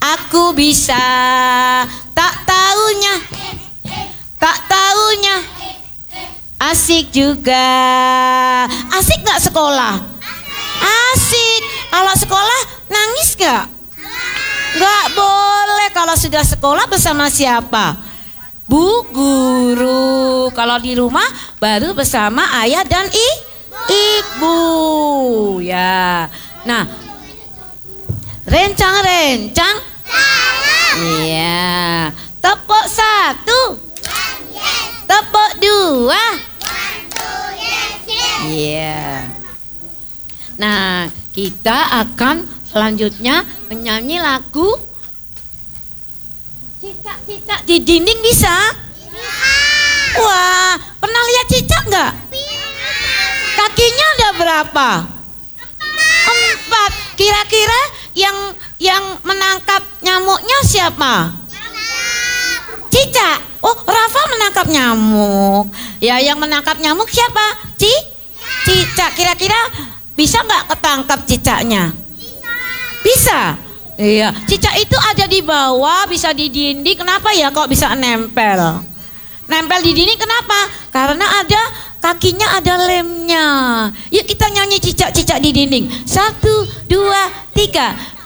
Aku bisa. Tak taunya asik juga. Asik gak sekolah? Asik. Kalau sekolah nangis gak? Gak boleh. Kalau sudah sekolah bersama siapa? Bu guru. Kalau di rumah baru bersama ayah dan ibu. Ya. Nah, rencang-rencang. Iya. Tepuk 1. Tepuk 2. Iya. Nah, kita akan selanjutnya menyanyi lagu Cicak-cicak di dinding bisa? Wah, pernah lihat cicak nggak? Kakinya ada berapa? 4. Kira-kira yang menangkap nyamuknya siapa? Cicak. Oh, Rafa menangkap nyamuk. Ya, yang menangkap nyamuk siapa? Cicak. Kira-kira bisa nggak ketangkap cicaknya? Bisa. Iya. Cicak itu ada di bawah, bisa di dinding. Kenapa ya kok bisa nempel? Nempel di dinding kenapa? Karena ada kakinya, ada lemnya. Yuk kita nyanyi cicak-cicak di dinding. 1, 2, 3.